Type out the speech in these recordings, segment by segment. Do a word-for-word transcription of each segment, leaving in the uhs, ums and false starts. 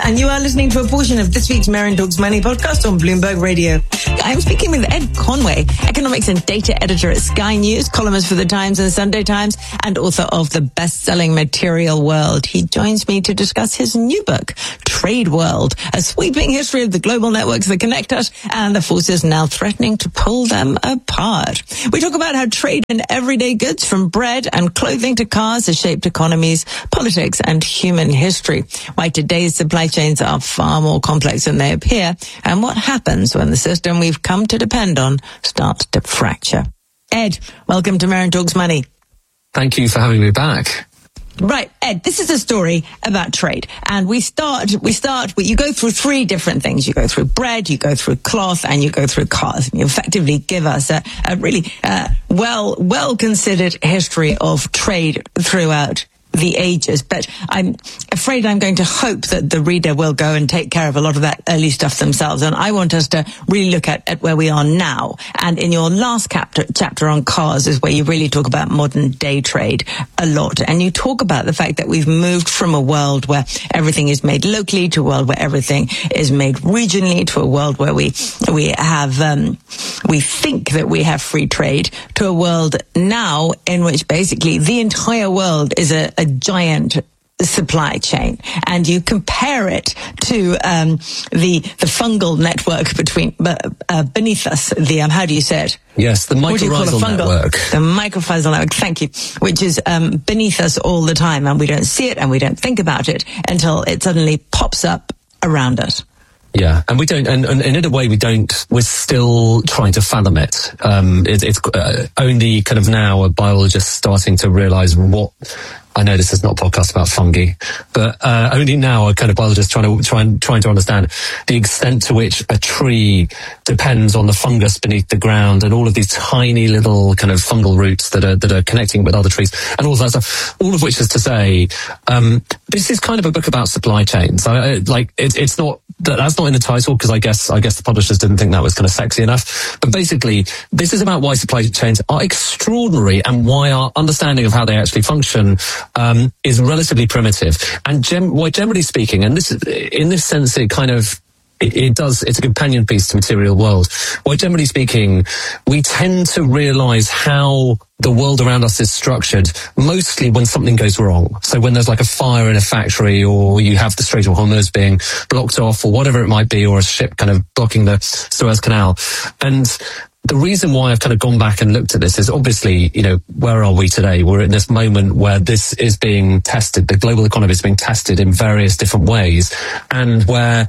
and you are listening to a portion of this week's Maren Talks Money podcast on Bloomberg Radio. I'm speaking with Ed Conway, economics and data editor at Sky News, columnist for The Times and Sunday Times, and author of the best-selling Material World. He joins me to discuss his new book, Trade World, a sweeping history of the global networks that connect us and the forces now threatening to pull them apart. We talk about how trade in everyday goods, from bread and clothing to cars, has shaped economies, politics, and human history. Why today's supply chains are far more complex than they appear, and what happens when the system we've come to depend on starts to fracture. Ed, welcome to Maren Talks Money. Thank you for having me back. Right, Ed, this is a story about trade. And we start, we start, you go through three different things. You go through bread, you go through cloth, and you go through cars. And you effectively give us a, a really uh, well, well-considered history of trade throughout the ages. But I'm afraid I'm going to hope that the reader will go and take care of a lot of that early stuff themselves. And I want us to really look at, at where we are now. And in your last chapter, chapter on cars is where you really talk about modern day trade a lot. And you talk about the fact that we've moved from a world where everything is made locally to a world where everything is made regionally, to a world where we, we have, um, we think that we have free trade, to a world now in which basically the entire world is a, a giant supply chain, and you compare it to um, the the fungal network between uh, uh, beneath us. The um, how do you say it? Yes, the mycorrhizal network. The mycorrhizal network. Thank you. Which is um, beneath us all the time, and we don't see it and we don't think about it until it suddenly pops up around us. Yeah, and we don't, and, and in a way we don't, we're still trying to fathom it. Um, it it's uh, only kind of now are biologists starting to realise what, I know this is not a podcast about fungi, but uh, only now are kind of biologists trying to, trying, trying to understand the extent to which a tree depends on the fungus beneath the ground and all of these tiny little kind of fungal roots that are, that are connecting with other trees and all of that stuff, all of which is to say, um, this is kind of a book about supply chains. I, I, like, it, it's not, that, that's not in the title because I guess, I guess the publishers didn't think that was kind of sexy enough. But basically, this is about why supply chains are extraordinary and why our understanding of how they actually function um, is relatively primitive. And gem- why generally speaking, and this is, in this sense, it kind of, It, it does, it's a companion piece to Material World. Well, generally speaking, we tend to realise how the world around us is structured mostly when something goes wrong. So when there's like a fire in a factory, or you have the Strait of Hormuz being blocked off, or whatever it might be, or a ship kind of blocking the Suez Canal. And the reason why I've kind of gone back and looked at this is obviously, you know, where are we today? We're in this moment where this is being tested. The global economy is being tested in various different ways, and where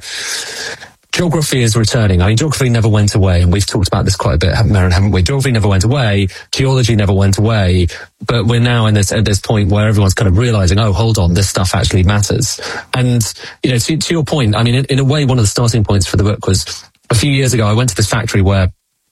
geography is returning. I mean, geography never went away, and we've talked about this quite a bit, Maren, haven't we? Geography never went away. Geology never went away. But we're now in this, at this point where everyone's kind of realizing, oh, hold on, this stuff actually matters. And, you know, to, to your point, I mean, in, in a way, one of the starting points for the book was a few years ago, I went to this factory where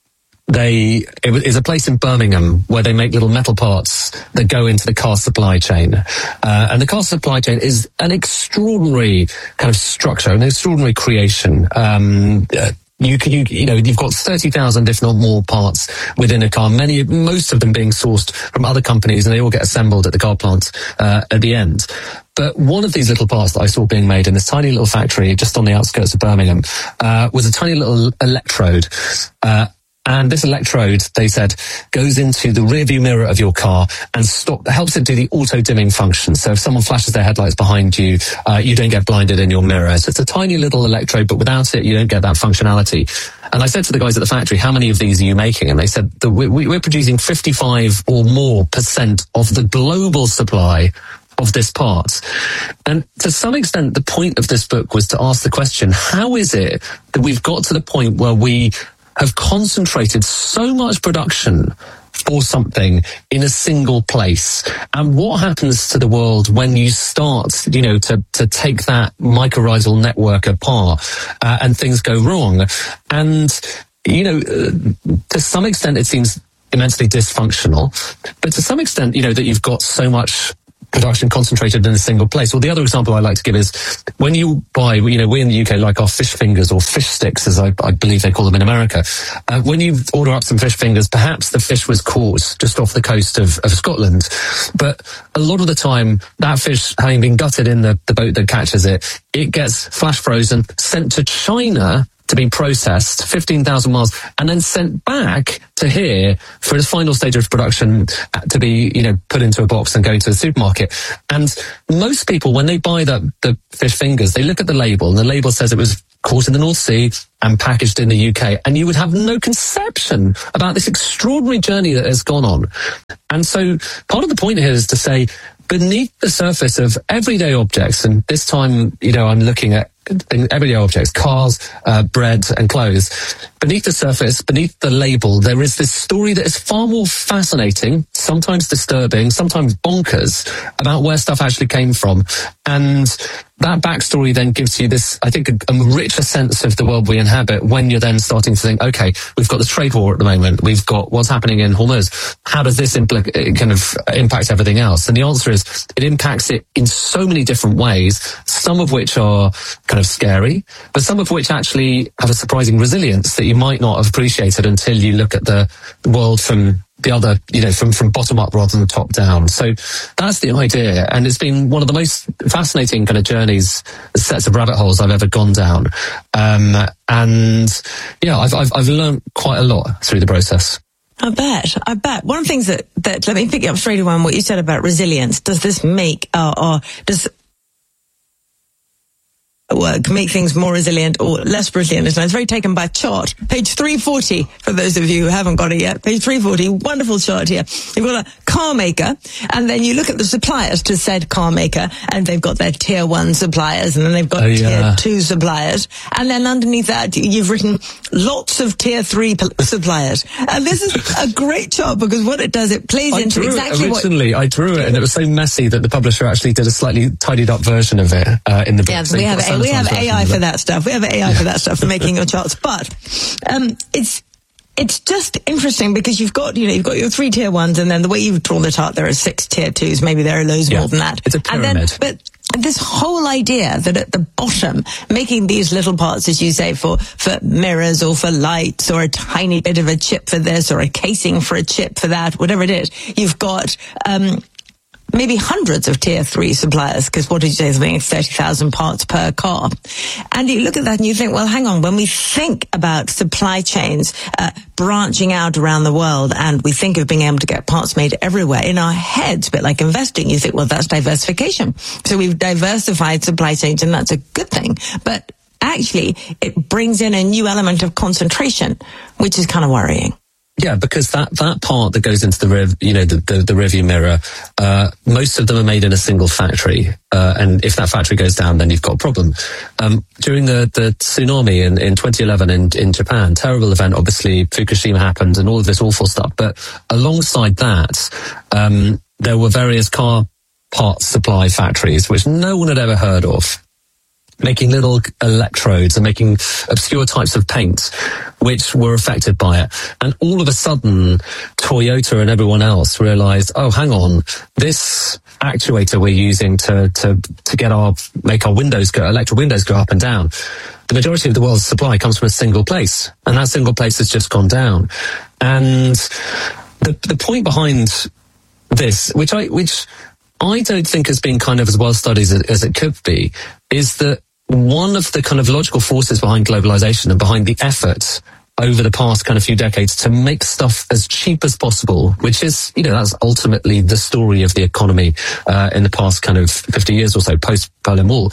They, it is a place in Birmingham where they make little metal parts that go into the car supply chain. Uh, and the car supply chain is an extraordinary kind of structure, an extraordinary creation. Um, uh, You, you, you know, you've got thirty thousand, if not more, parts within a car, many, most of them being sourced from other companies, and they all get assembled at the car plant, uh, at the end. But one of these little parts that I saw being made in this tiny little factory just on the outskirts of Birmingham, uh, was a tiny little electrode, uh, And this electrode, they said, goes into the rearview mirror of your car and stop, helps it do the auto-dimming function. So if someone flashes their headlights behind you, uh, you don't get blinded in your mirror. So it's a tiny little electrode, but without it, you don't get that functionality. And I said to the guys at the factory, how many of these are you making? And they said that we, we're producing fifty-five or more percent of the global supply of this part. And to some extent, the point of this book was to ask the question, how is it that we've got to the point where we have concentrated so much production for something in a single place? And what happens to the world when you start, you know, to, to take that mycorrhizal network apart, uh, and things go wrong? And, you know, uh, to some extent it seems immensely dysfunctional, but to some extent, you know, that you've got so much production concentrated in a single place. Well, the other example I like to give is when you buy, you know, we in the U K like our fish fingers or fish sticks, as I, I believe they call them in America. Uh, when you order up some fish fingers, perhaps the fish was caught just off the coast of, of Scotland. But a lot of the time, that fish, having been gutted in the, the boat that catches it, it gets flash frozen, sent to China to be processed fifteen thousand miles and then sent back to here for its final stage of production to be, you know, put into a box and go to the supermarket. And most people, when they buy the, the fish fingers, they look at the label and the label says it was caught in the North Sea and packaged in the U K. And you would have no conception about this extraordinary journey that has gone on. And so part of the point here is to say, beneath the surface of everyday objects, and this time, you know, I'm looking at everyday objects, cars, uh, bread and clothes. Beneath the surface, beneath the label, there is this story that is far more fascinating, sometimes disturbing, sometimes bonkers, about where stuff actually came from. And that backstory then gives you this, I think, a, a richer sense of the world we inhabit when you're then starting to think, okay, we've got the trade war at the moment, we've got what's happening in Hormuz. How does this impl- kind of impact everything else? And the answer is, it impacts it in so many different ways, some of which are kind of scary, but some of which actually have a surprising resilience that you might not have appreciated until you look at the world from the other, you know, from, from bottom up rather than top down. So that's the idea. And it's been one of the most fascinating kind of journeys, sets of rabbit holes I've ever gone down. Um, and yeah, I've, I've, I've learned quite a lot through the process. I bet. I bet. One of the things that, that let me pick up straight away on what you said about resilience. Does this make, uh, or does work make things more resilient or less resilient? It's very taken by chart. Page three forty, for those of you who haven't got it yet. Page three forty, wonderful chart here. You've got a car maker, and then you look at the suppliers to said car maker, and they've got their tier one suppliers, and then they've got oh, yeah. tier two suppliers. And then underneath that, you've written lots of tier three suppliers. And this is a great chart because what it does, it plays I into drew exactly it originally, what... I drew it, and it was so messy that the publisher actually did a slightly tidied up version of it uh, in the book. Yeah, so we have a, we have A I for that stuff. We have A I for that stuff for making your charts. But um, it's it's just interesting because you've got, you know, you've got your three tier ones, and then the way you've drawn the chart, there are six tier twos. Maybe there are loads yeah, more than that. It's a pyramid. And then, but this whole idea that at the bottom, making these little parts, as you say, for, for mirrors or for lights or a tiny bit of a chip for this or a casing for a chip for that, whatever it is, you've got... Um, maybe hundreds of tier three suppliers, because what did you say, something thirty thousand parts per car. And you look at that and you think, well, hang on, when we think about supply chains uh, branching out around the world, and we think of being able to get parts made everywhere, in our heads, a bit like investing, you think, well, that's diversification. So we've diversified supply chains, and that's a good thing. But actually, it brings in a new element of concentration, which is kind of worrying. Yeah, because that, that part that goes into the rev, you know, the, the, the rearview mirror, uh, most of them are made in a single factory. Uh, and if that factory goes down, then you've got a problem. Um, during the, the tsunami in, in twenty eleven in, in Japan, terrible event, obviously, Fukushima happened and all of this awful stuff. But alongside that, um, there were various car parts supply factories, which no one had ever heard of, making little electrodes and making obscure types of paint, which were affected by it. And all of a sudden, Toyota and everyone else realized, oh, hang on, this actuator we're using to, to, to get our, make our windows go, electric windows go up and down, the majority of the world's supply comes from a single place. And that single place has just gone down. And the, the point behind this, which I, which I don't think has been kind of as well studied as, as it could be, is that one of the kind of logical forces behind globalization and behind the effort over the past kind of few decades to make stuff as cheap as possible, which is, you know, that's ultimately the story of the economy uh, in the past kind of fifty years or so, post-Berlin Wall,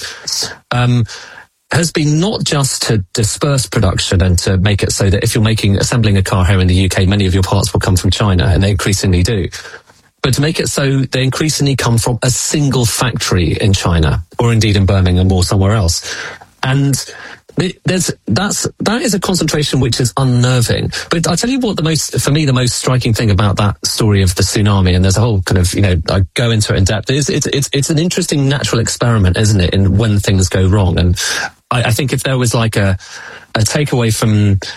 um, has been not just to disperse production and to make it so that if you're making, assembling a car here in the U K, many of your parts will come from China, and they increasingly do. But to make it so they increasingly come from a single factory in China, or indeed in Birmingham or somewhere else. And there's, that's, that is a concentration which is unnerving. But I'll tell you what the most, for me, the most striking thing about that story of the tsunami, and there's a whole kind of, you know, I go into it in depth, is it's, it's, it's an interesting natural experiment, isn't it, in when things go wrong. And I, I think if there was like a, a takeaway from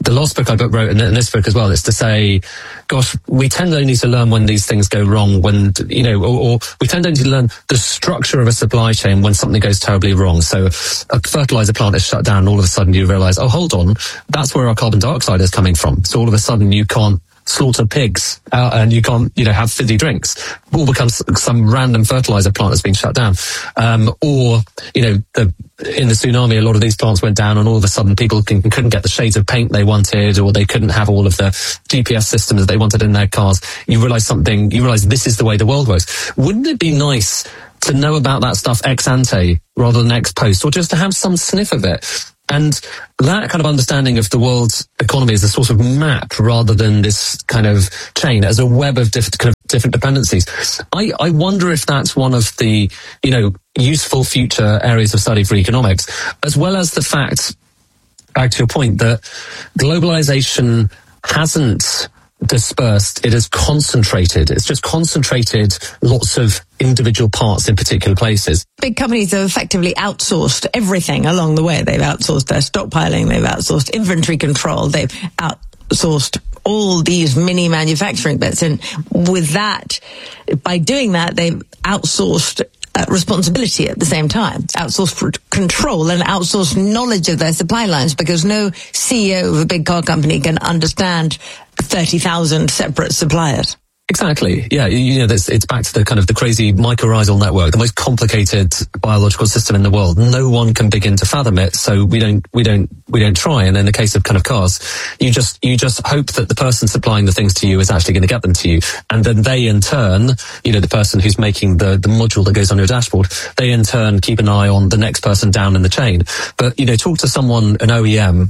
the last book I wrote, and this book as well, is to say, gosh, we tend only to learn when these things go wrong, when, you know, or, or we tend only to learn the structure of a supply chain when something goes terribly wrong. So a fertilizer plant is shut down, and all of a sudden you realize, oh, hold on, that's where our carbon dioxide is coming from. So all of a sudden you can't slaughter pigs uh, and you can't, you know, have fizzy drinks. All becomes some random fertilizer plant that's been shut down. Um, or, you know, the, in the tsunami, a lot of these plants went down, and all of a sudden people can, couldn't get the shades of paint they wanted, or they couldn't have all of the G P S systems that they wanted in their cars. You realize something, you realize this is the way the world works. Wouldn't it be nice to know about that stuff ex ante rather than ex post, or just to have some sniff of it? And that kind of understanding of the world's economy as a sort of map rather than this kind of chain, as a web of different kind of different dependencies. I, I wonder if that's one of the, you know, useful future areas of study for economics, as well as the fact, back to your point, that globalization hasn't dispersed, it is concentrated. It's just concentrated lots of individual parts in particular places. Big companies have effectively outsourced everything along the way. They've outsourced their stockpiling, they've outsourced inventory control, they've outsourced all these mini manufacturing bits. And with that, by doing that, they've outsourced Uh, responsibility at the same time, outsourced control and outsourced knowledge of their supply lines, because no C E O of a big car company can understand thirty thousand separate suppliers. Exactly. Yeah. You know, it's, it's back to the kind of the crazy mycorrhizal network, the most complicated biological system in the world. No one can begin to fathom it. So we don't, we don't, we don't try. And in the case of kind of cars, you just, you just hope that the person supplying the things to you is actually going to get them to you. And then they in turn, you know, the person who's making the, the module that goes on your dashboard, they in turn keep an eye on the next person down in the chain. But, you know, talk to someone, an O E M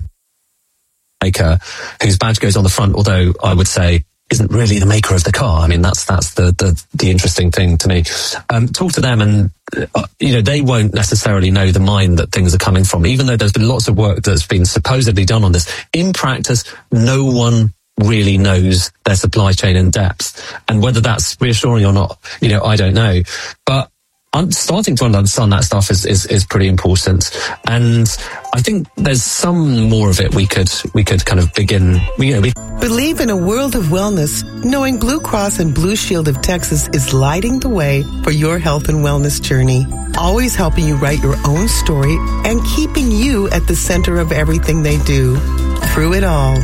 maker whose badge goes on the front, although I would say, isn't really the maker of the car. I mean, that's that's the the, the interesting thing to me. Um, talk to them, and uh, you know, they won't necessarily know the mine that things are coming from, even though there's been lots of work that's been supposedly done on this. In practice, no one really knows their supply chain in depth, and whether that's reassuring or not, you know, I don't know. But I'm starting to understand that stuff is, is, is pretty important. And I think there's some more of it we could, we could kind of begin, you know, we Believe in a world of wellness, knowing Blue Cross and Blue Shield of Texas is lighting the way for your health and wellness journey. Always helping you write your own story and keeping you at the center of everything they do. Through it all.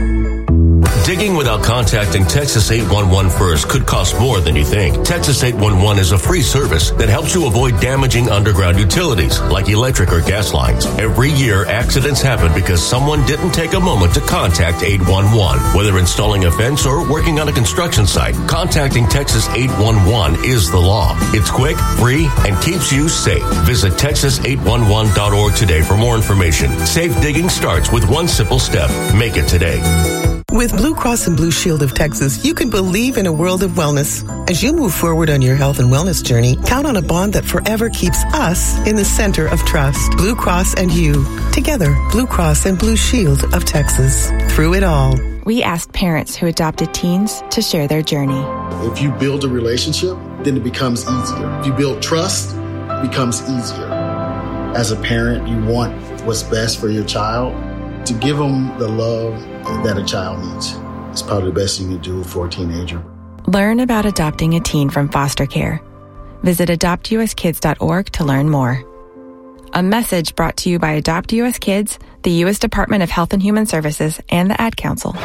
Digging without contacting Texas eight one one first could cost more than you think. Texas eight one one is a free service that helps you avoid damaging underground utilities like electric or gas lines. Every year, accidents happen because someone didn't take a moment to contact eight one one. Whether installing a fence or working on a construction site, contacting Texas eight one one is the law. It's quick, free, and keeps you safe. Visit texas eight one one dot org today for more information. Safe digging starts with one simple step. Make it today. With Blue Cross and Blue Shield of Texas, you can believe in a world of wellness. As you move forward on your health and wellness journey, count on a bond that forever keeps us in the center of trust. Blue Cross and you. Together, Blue Cross and Blue Shield of Texas. Through it all. We asked parents who adopted teens to share their journey. If you build a relationship, then it becomes easier. If you build trust, it becomes easier. As a parent, you want what's best for your child. To give them the love that a child needs. It's probably the best you can do for a teenager. Learn about adopting a teen from foster care. Visit adopt u s kids dot org to learn more. A message brought to you by Adopt U S Kids, the U S Department of Health and Human Services, and the Ad Council.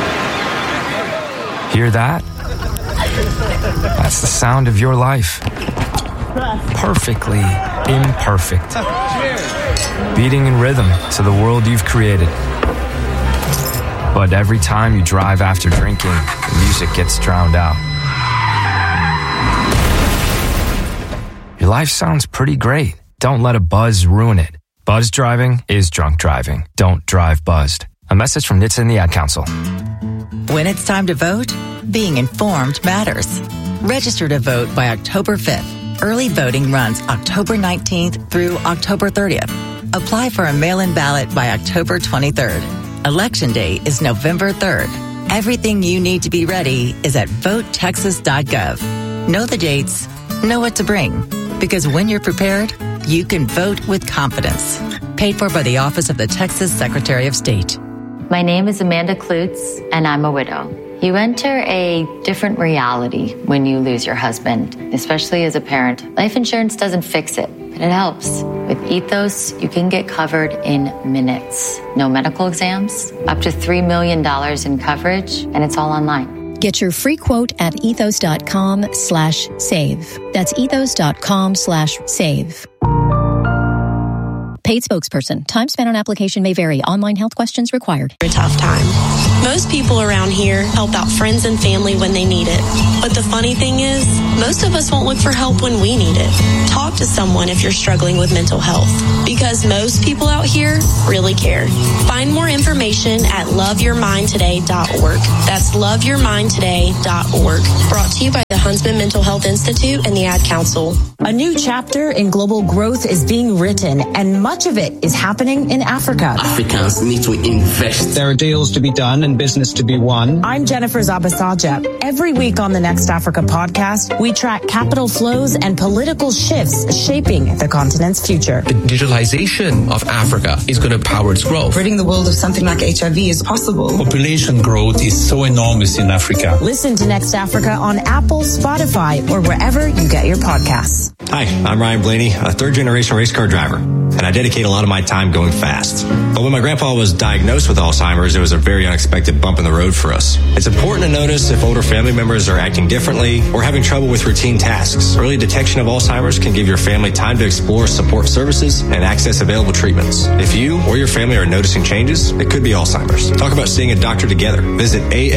Hear that? That's the sound of your life. Perfectly imperfect. Beating in rhythm to the world you've created. But every time you drive after drinking, the music gets drowned out. Your life sounds pretty great. Don't let a buzz ruin it. Buzz driving is drunk driving. Don't drive buzzed. A message from N H T S A and the Ad Council. When it's time to vote, being informed matters. Register to vote by October fifth. Early voting runs October nineteenth through October thirtieth. Apply for a mail-in ballot by October twenty-third. Election day is November third. Everything you need to be ready is at vote texas dot gov. Know the dates, know what to bring, because when you're prepared, you can vote with confidence. Paid for by the Office of the Texas Secretary of State. My name is Amanda Klutz, and I'm a widow. You enter a different reality when you lose your husband, especially as a parent. Life insurance doesn't fix it, but it helps. With Ethos, you can get covered in minutes. No medical exams, up to three million dollars in coverage, and it's all online. Get your free quote at ethos.com slash save. That's ethos.com slash save. Paid spokesperson. Time spent on application may vary. Online health questions required. A tough time. Most people around here help out friends and family when they need it. But the funny thing is, most of us won't look for help when we need it. Talk to someone if you're struggling with mental health, because most people out here really care. Find more information at love your mind today dot org. That's love your mind today dot org. Brought to you by the Huntsman Mental Health Institute and the Ad Council. A new chapter in global growth is being written, and much of it is happening in Africa. Africans need to invest. There are deals to be done and business to be won. I'm Jennifer Zabasaja. Every week on the Next Africa podcast, we track capital flows and political shifts shaping the continent's future. The digitalization of Africa is going to power its growth. Ridding the world of something like H I V is possible. Population growth is so enormous in Africa. Listen to Next Africa on Apple, Spotify, or wherever you get your podcasts. Hi, I'm Ryan Blaney, a third-generation race car driver, and I dedicate a lot of my time going fast. But when my grandpa was diagnosed with Alzheimer's, it was a very unexpected bump in the road for us. It's important to notice if older family members are acting differently or having trouble with routine tasks. Early detection of Alzheimer's can give your family time to explore support services and access available treatments. If you or your family are noticing changes, it could be Alzheimer's. Talk about seeing a doctor together. Visit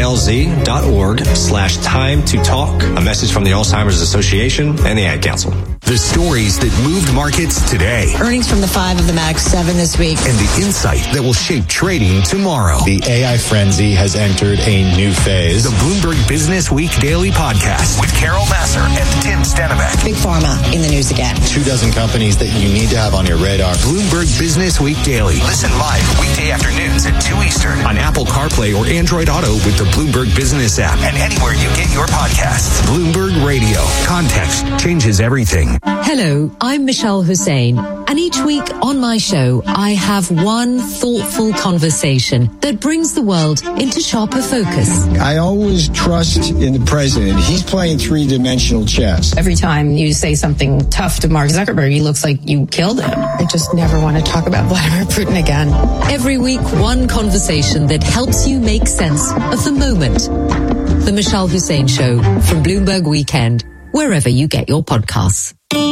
alz.org slash time to talk. A message from the Alzheimer's Association and the Ad Council. The stories that moved markets today. Earnings from the five of the Max seven this week. And the insight that will shape trading tomorrow. The A I frenzy has entered a new phase. The Bloomberg Business Week Daily Podcast with Carol Massar and Tim Stenbeck. Big Pharma in the news again. Two dozen companies that you need to have on your radar. Bloomberg Business Week Daily. Listen live weekday afternoons at two Eastern on Apple CarPlay or Android Auto with the Bloomberg Business app and anywhere you get your podcasts. Bloomberg Radio. Context changes everything. Hello, I'm Michelle Hussein, and each week on my show, I have one thoughtful conversation that brings the world into sharper focus. I always trust in the president. He's playing three-dimensional chess. Every time you say something tough to Mark Zuckerberg, he looks like you killed him. I just never want to talk about Vladimir Putin again. Every week, one conversation that helps you make sense of the moment. The Michelle Hussein Show from Bloomberg Weekend, wherever you get your podcasts.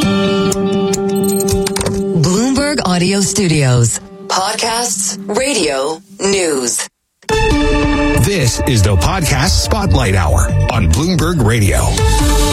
Bloomberg Audio Studios. Podcasts, radio, news. This is the Podcast Spotlight Hour on Bloomberg Radio.